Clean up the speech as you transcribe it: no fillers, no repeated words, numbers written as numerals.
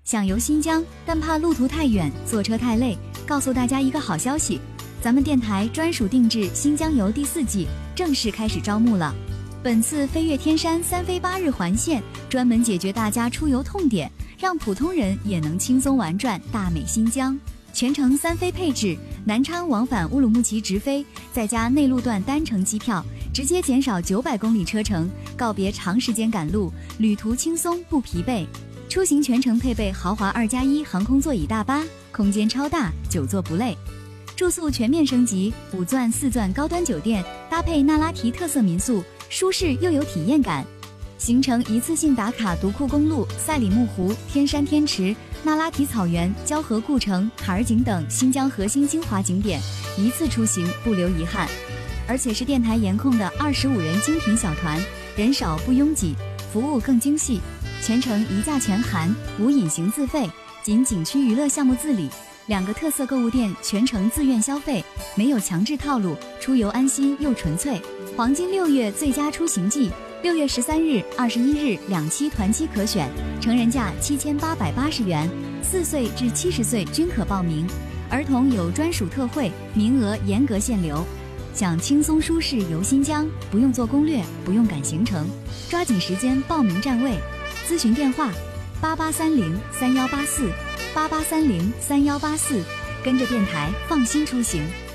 想游新疆，但怕路途太远，坐车太累，告诉大家一个好消息，咱们电台专属定制新疆游第4季正式开始招募了。本次飞越天山3飞8日环线，专门解决大家出游痛点，让普通人也能轻松玩转大美新疆。全程3飞配置，南昌往返乌鲁木齐直飞，再加内陆段单程机票，直接减少900公里车程，告别长时间赶路，旅途轻松不疲惫。出行全程配备豪华2+1航空座椅大巴，空间超大，久坐不累。住宿全面升级，5钻4钻高端酒店，搭配那拉提特色民宿，舒适又有体验感。行程一次性打卡独库公路、赛里木湖、天山天池、那拉提草原、交河故城、坎儿井等新疆核心精华景点，一次出行不留遗憾。而且是电台严控的25人精品小团，人少不拥挤，服务更精细，全程1价全含，无隐形自费，仅景区娱乐项目自理。2个特色购物店全程自愿消费，没有强制套路，出游安心又纯粹。黄金6月最佳出行季，6月13日、21日2期团期可选，成人价7880元，4岁至70岁均可报名，儿童有专属特惠，名额严格限流。想轻松舒适游新疆，不用做攻略，不用赶行程，抓紧时间报名占位。咨询电话88303184，88303184，跟着电台放心出行。